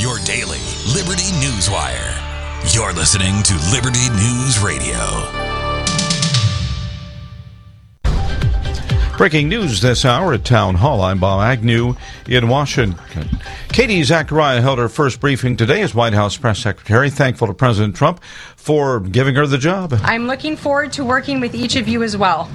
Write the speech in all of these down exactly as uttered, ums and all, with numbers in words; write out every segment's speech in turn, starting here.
your daily Liberty News Wire. You're listening to Liberty News Radio. Breaking news this hour at Town Hall. I'm Bob Agnew in Washington. Katie Zachariah held her first briefing today as White House press secretary, thankful to President Trump for giving her the job. I'm looking forward to working with each of you as well,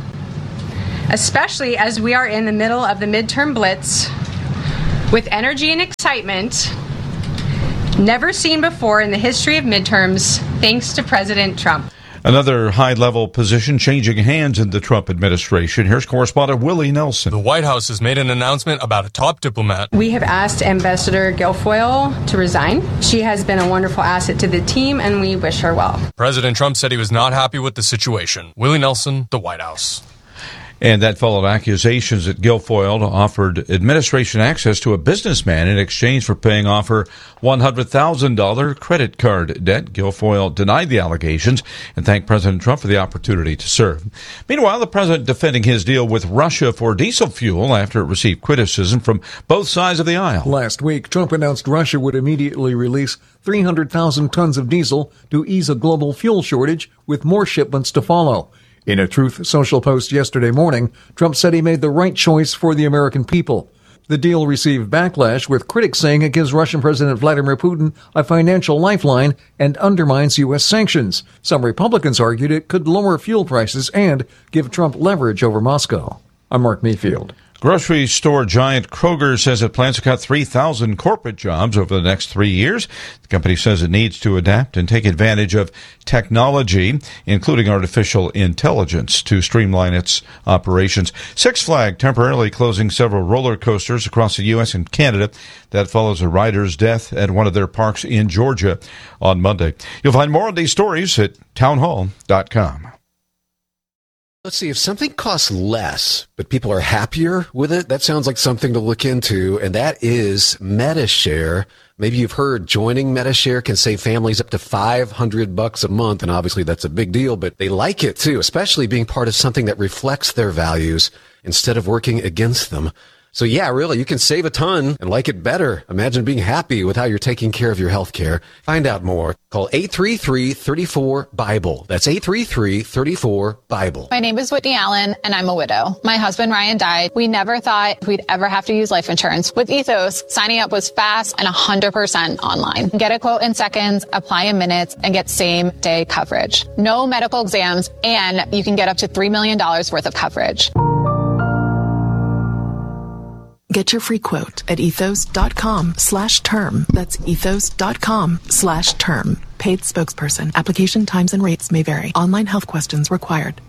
especially as we are in the middle of the midterm blitz with energy and excitement never seen before in the history of midterms, thanks to President Trump. Another high-level position changing hands in the Trump administration. Here's correspondent Willie Nelson. The White House has made an announcement about a top diplomat. We have asked Ambassador Guilfoyle to resign. She has been a wonderful asset to the team, and we wish her well. President Trump said he was not happy with the situation. Willie Nelson, the White House. And that followed accusations that Guilfoyle offered administration access to a businessman in exchange for paying off her one hundred thousand dollars credit card debt. Guilfoyle denied the allegations and thanked President Trump for the opportunity to serve. Meanwhile, the president defending his deal with Russia for diesel fuel after it received criticism from both sides of the aisle. Last week, Trump announced Russia would immediately release three hundred thousand tons of diesel to ease a global fuel shortage, with more shipments to follow. In a Truth Social post yesterday morning, Trump said he made the right choice for the American people. The deal received backlash, with critics saying it gives Russian President Vladimir Putin a financial lifeline and undermines U S sanctions. Some Republicans argued it could lower fuel prices and give Trump leverage over Moscow. I'm Mark Mayfield. Grocery store giant Kroger says it plans to cut three thousand corporate jobs over the next three years. The company says it needs to adapt and take advantage of technology, including artificial intelligence, to streamline its operations. Six Flags temporarily closing several roller coasters across the U S and Canada. That follows a rider's death at one of their parks in Georgia on Monday. You'll find more on these stories at townhall dot com. Let's see, if something costs less, but people are happier with it, that sounds like something to look into, and that is Medi-Share. Maybe you've heard joining Medi-Share can save families up to five hundred bucks a month, and obviously that's a big deal, but they like it too, especially being part of something that reflects their values instead of working against them. So yeah, really, you can save a ton and like it better. Imagine being happy with how you're taking care of your health care. Find out more. Call eight three three, three four, BIBLE. That's eight three three, three four, BIBLE. My name is Whitney Allen, and I'm a widow. My husband, Ryan, died. We never thought we'd ever have to use life insurance. With Ethos, signing up was fast and one hundred percent online. Get a quote in seconds, apply in minutes, and get same-day coverage. No medical exams, and you can get up to three million dollars worth of coverage. Get your free quote at ethos.com slash term. That's ethos.com slash term. Paid spokesperson. Application times and rates may vary. Online health questions required.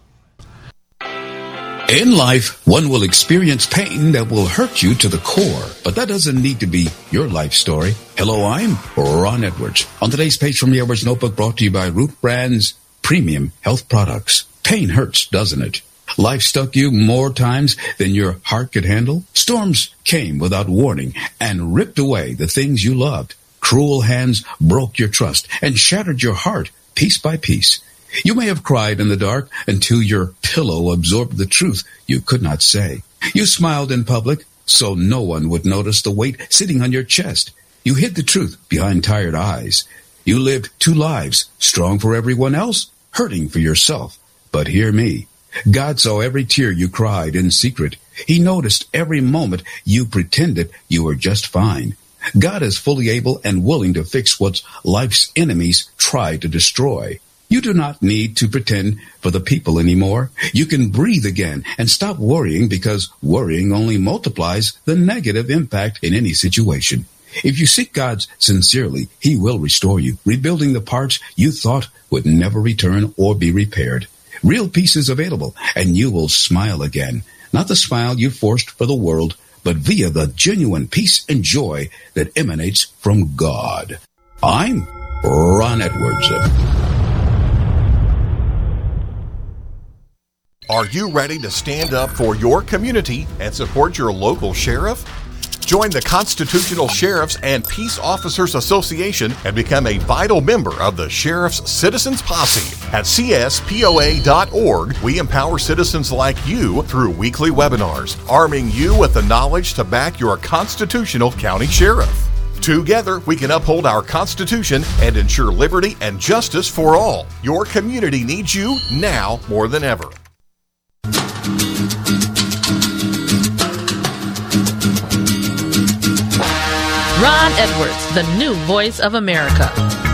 In life, one will experience pain that will hurt you to the core, but that doesn't need to be your life story. Hello, I'm Ron Edwards. On today's page from the Edwards Notebook, brought to you by Root Brands Premium Health Products. Pain hurts, doesn't it? Life struck you more times than your heart could handle. Storms came without warning and ripped away the things you loved. Cruel hands broke your trust and shattered your heart piece by piece. You may have cried in the dark until your pillow absorbed the truth you could not say. You smiled in public so no one would notice the weight sitting on your chest. You hid the truth behind tired eyes. You lived two lives, strong for everyone else, hurting for yourself. But hear me. God saw every tear you cried in secret. He noticed every moment you pretended you were just fine. God is fully able and willing to fix what life's enemies try to destroy. You do not need to pretend for the people anymore. You can breathe again and stop worrying, because worrying only multiplies the negative impact in any situation. If you seek God sincerely, He will restore you, rebuilding the parts you thought would never return or be repaired. Real peace is available, and you will smile again. Not the smile you forced for the world, but via the genuine peace and joy that emanates from God. I'm Ron Edwards. Are you ready to stand up for your community and support your local sheriff? Join the Constitutional Sheriffs and Peace Officers Association and become a vital member of the Sheriff's Citizens Posse. At C S P O A dot org, we empower citizens like you through weekly webinars, arming you with the knowledge to back your constitutional county sheriff. Together, we can uphold our Constitution and ensure liberty and justice for all. Your community needs you now more than ever. Ron Edwards, the new voice of America.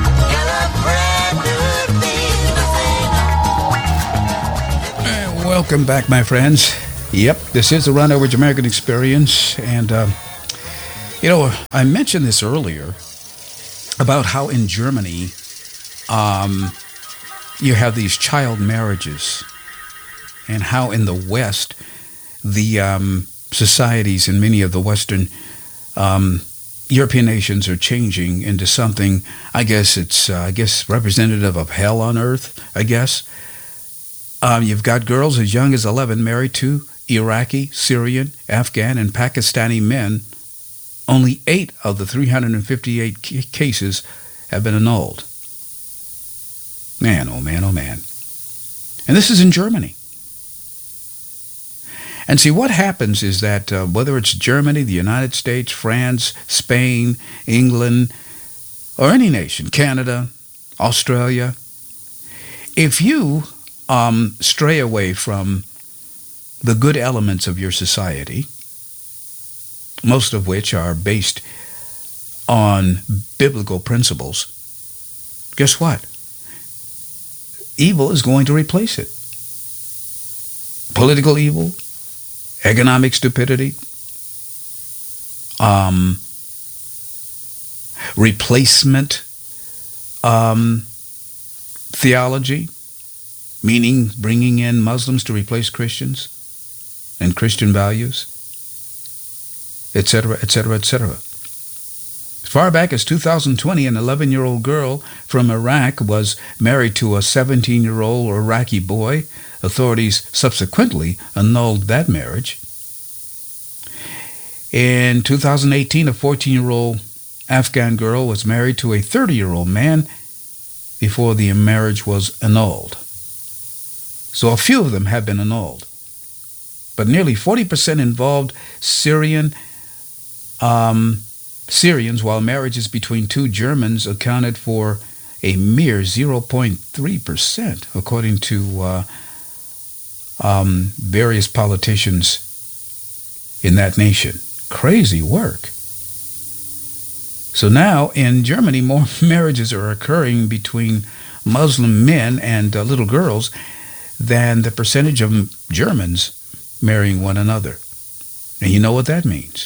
Welcome back, my friends. Yep, this is the Ron Edwards American Experience. And, uh, you know, I mentioned this earlier about how in Germany um, you have these child marriages, and how in the West the um, societies in many of the Western um, European nations are changing into something, I guess it's, uh, I guess, representative of hell on earth, I guess. Um, you've got girls as young as eleven married to Iraqi, Syrian, Afghan, and Pakistani men. Only eight of the three hundred fifty-eight cases have been annulled. Man, oh man, oh man. And this is in Germany. And see, what happens is that uh, whether it's Germany, the United States, France, Spain, England, or any nation, Canada, Australia, if you um, stray away from the good elements of your society, most of which are based on biblical principles, guess what? Evil is going to replace it. Political evil, economic stupidity, um, replacement um, theology, meaning bringing in Muslims to replace Christians and Christian values, et cetera, et cetera, et cetera. As far back as two thousand twenty, an eleven-year-old girl from Iraq was married to a seventeen-year-old Iraqi boy. Authorities subsequently annulled that marriage. In two thousand eighteen, a fourteen-year-old Afghan girl was married to a thirty-year-old man before the marriage was annulled. So a few of them have been annulled. But nearly forty percent involved Syrian um, Syrians, while marriages between two Germans accounted for a mere zero point three percent, according to uh, um, various politicians in that nation. Crazy work. So now in Germany, more marriages are occurring between Muslim men and uh, little girls than the percentage of Germans marrying one another. And you know what that means.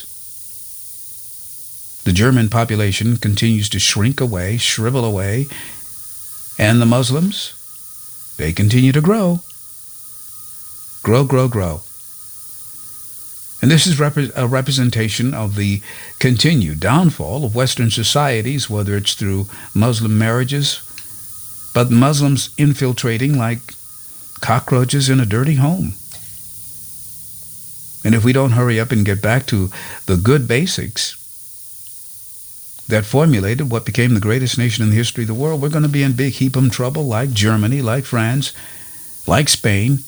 The German population continues to shrink away, shrivel away, and the Muslims, they continue to grow. Grow, grow, grow. And this is rep- a representation of the continued downfall of Western societies, whether it's through Muslim marriages, but Muslims infiltrating like cockroaches in a dirty home. And if we don't hurry up and get back to the good basics that formulated what became the greatest nation in the history of the world, we're going to be in big heapum trouble like Germany, like France, like Spain.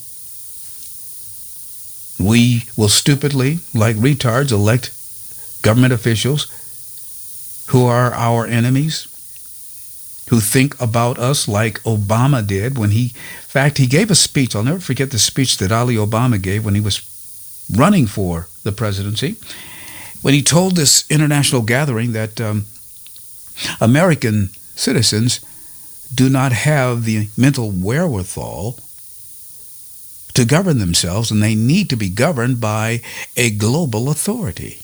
We will stupidly, like retards, elect government officials who are our enemies, who think about us like Obama did when he, in fact, he gave a speech. I'll never forget the speech that Ali Obama gave when he was running for the presidency, when he told this international gathering that um, American citizens do not have the mental wherewithal to govern themselves, and they need to be governed by a global authority.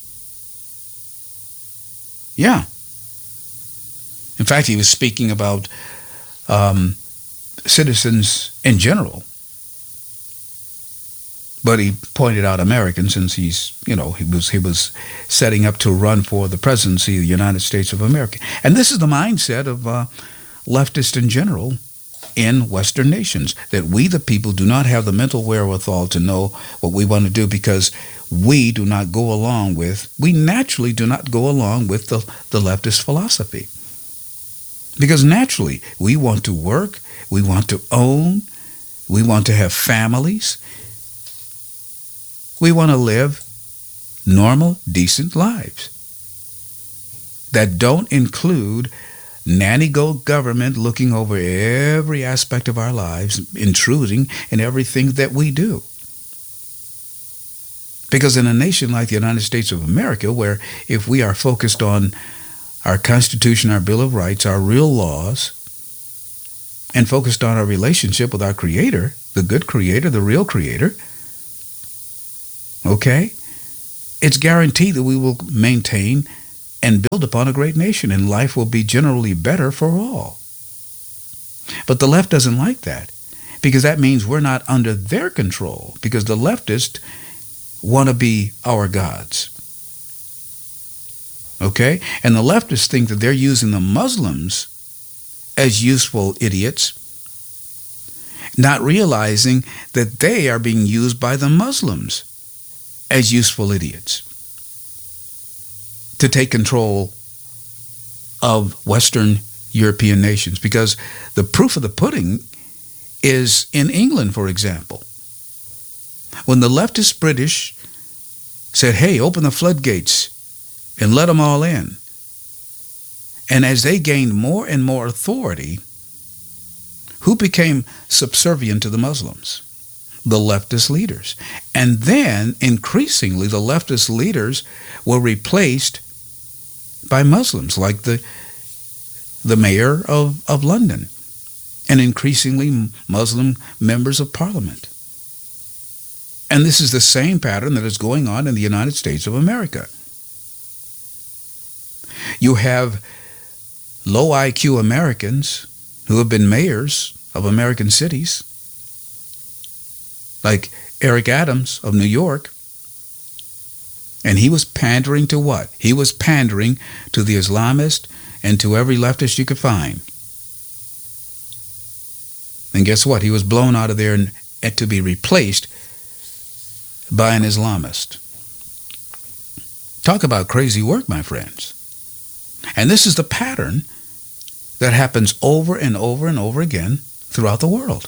Yeah. In fact, he was speaking about um, citizens in general, but he pointed out Americans, since he's, you know, he was he was setting up to run for the presidency of the United States of America. And this is the mindset of uh, leftists in general in Western nations, that we, the people, do not have the mental wherewithal to know what we want to do, because we do not go along with, we naturally do not go along with the, the leftist philosophy. Because naturally, we want to work, we want to own, we want to have families, we want to live normal, decent lives. that don't include nanny-goat government looking over every aspect of our lives, intruding in everything that we do. Because in a nation like the United States of America, where if we are focused on our Constitution, our Bill of Rights, our real laws, and focused on our relationship with our Creator, the good Creator, the real Creator, okay, it's guaranteed that we will maintain and build upon a great nation, and life will be generally better for all. But the left doesn't like that, because that means we're not under their control, because the leftists want to be our gods. Okay? And the leftists think that they're using the Muslims as useful idiots, not realizing that they are being used by the Muslims as useful idiots to take control of Western European nations. Because the proof of the pudding is in England, for example. When the leftist British said, hey, open the floodgates and let them all in. And as they gained more and more authority, who became subservient to the Muslims? The leftist leaders. And then, increasingly, the leftist leaders were replaced by Muslims, like the, the mayor of, of London, and increasingly Muslim members of parliament. And this is the same pattern that is going on in the United States of America. You have low I Q Americans who have been mayors of American cities, like Eric Adams of New York. And he was pandering to what? He was pandering to the Islamist and to every leftist you could find. And guess what? He was blown out of there and, and to be replaced by an Islamist. Talk about crazy work, my friends. And this is the pattern that happens over and over and over again throughout the world.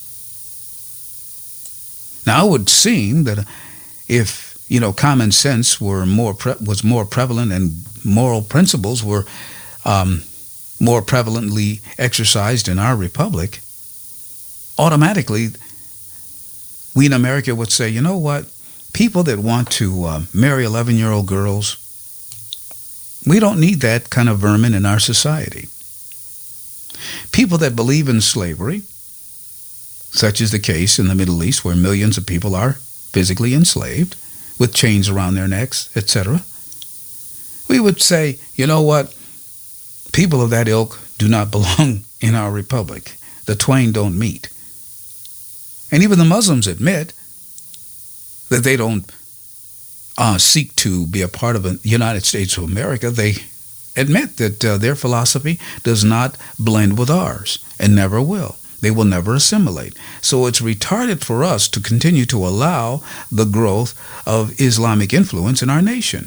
Now, it would seem that if, you know, common sense were more pre- was more prevalent and moral principles were um, more prevalently exercised in our republic, automatically we in America would say, you know what, people that want to uh, marry eleven-year-old girls, we don't need that kind of vermin in our society. People that believe in slavery, such is the case in the Middle East, where millions of people are physically enslaved with chains around their necks, et cetera, we would say, you know what, people of that ilk do not belong in our republic. The twain don't meet. And even the Muslims admit that they don't uh, seek to be a part of the United States of America. They admit that uh, their philosophy does not blend with ours and never will. They will never assimilate. So it's retarded for us to continue to allow the growth of Islamic influence in our nation.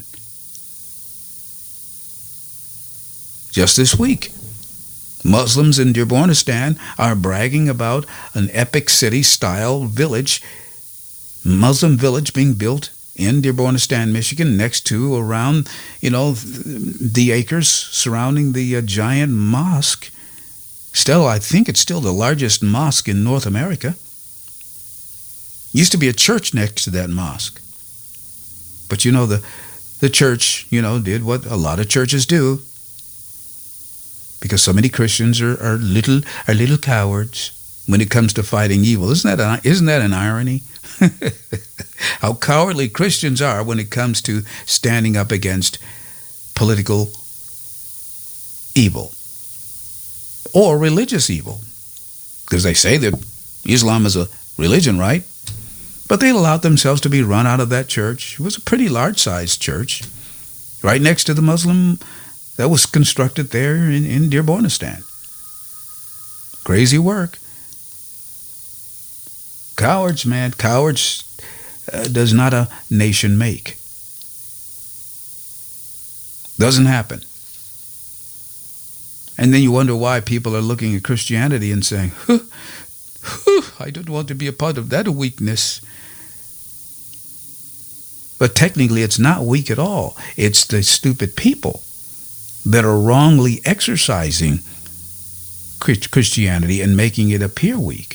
Just this week, Muslims in Dearbornistan are bragging about an epic city-style village, Muslim village being built in Dearbornistan, Michigan, next to, around, you know, the acres surrounding the uh, giant mosque. Still, I think it's still the largest mosque in North America. Used to be a church next to that mosque. But, you know, the, the church, you know, did what a lot of churches do. Because so many Christians are, are little are little cowards when it comes to fighting evil. Isn't that an, isn't that an irony? How cowardly Christians are when it comes to standing up against political evil or religious evil. Because they say that Islam is a religion, right? But they allowed themselves to be run out of that church. It was a pretty large-sized church right next to the Muslim that was constructed there in, in Dearbornistan. Crazy work. Cowards, man. Cowards uh, does not a nation make. Doesn't happen. And then you wonder why people are looking at Christianity and saying, huh, huh, I don't want to be a part of that weakness. But technically it's not weak at all. It's the stupid people that are wrongly exercising Christianity and making it appear weak,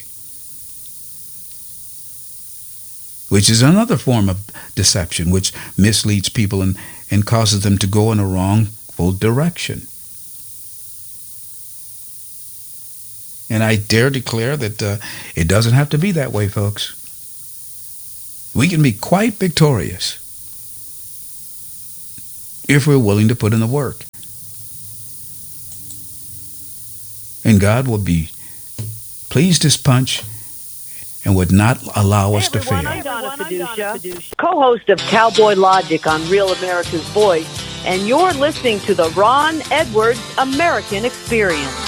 which is another form of deception, which misleads people and, and causes them to go in a wrongful direction. And I dare declare that uh, it doesn't have to be that way, folks. We can be quite victorious if we're willing to put in the work. And God will be pleased as punch and would not allow us hey everyone, to fail. I'm Donna Fiducia, co-host of Cowboy Logic on Real America's Voice, and you're listening to the Ron Edwards American Experience.